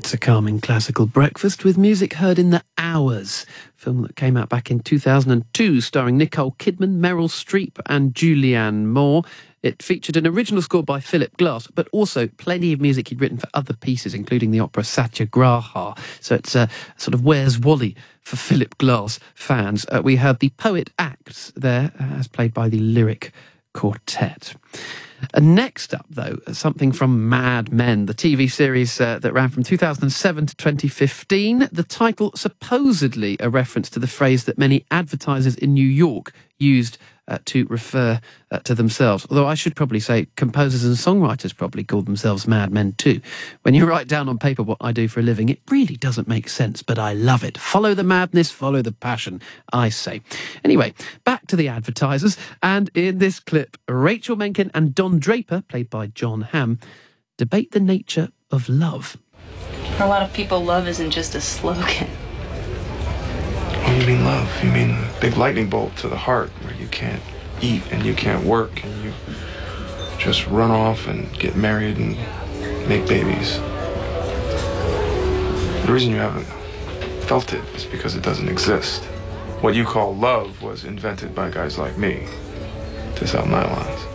It's a calming classical breakfast with music heard in the Hours, film that came out back in 2002, starring Nicole Kidman, Meryl Streep and Julianne Moore. It featured an original score by Philip Glass, but also plenty of music he'd written for other pieces, including the opera Satyagraha. So it's a sort of Where's Wally for Philip Glass fans. We heard the poet acts there, as played by the Lyric Quartet. Next up, though, something from Mad Men, the TV series that ran from 2007 to 2015. The title supposedly a reference to the phrase that many advertisers in New York used to refer to themselves. Although I should probably say composers and songwriters probably called themselves Mad Men too. When you write down on paper what I do for a living, it really doesn't make sense, but I love it. Follow the madness, follow the passion, I say. Anyway, back to the advertisers. And in this clip, Rachel Menken and Don Draper, played by John Hamm, debate the nature of love. For a lot of people, love isn't just a slogan. What do you mean love? You mean a big lightning bolt to the heart where you can't eat and you can't work and you just run off and get married and make babies. The reason you haven't felt it is because it doesn't exist. What you call love was invented by guys like me to sell nylons.